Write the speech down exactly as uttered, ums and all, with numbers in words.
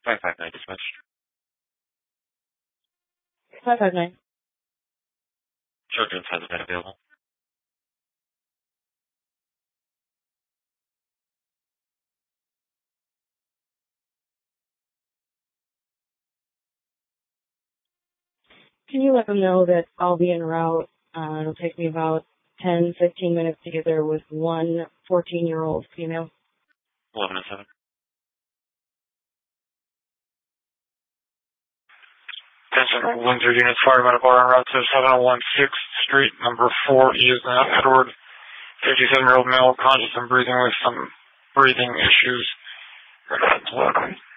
five five nine dispatch. five five nine. Children's has a bed available. Can you let them know that I'll be en route? Uh, it'll take me about ten, fifteen minutes to get there with one fourteen-year-old female. eleven and seven. Attention, one thirty units fired by a bar on Route seven oh one sixth Street, number four E is now Edward. fifty-seven-year-old male, conscious and breathing with some breathing issues. Red light,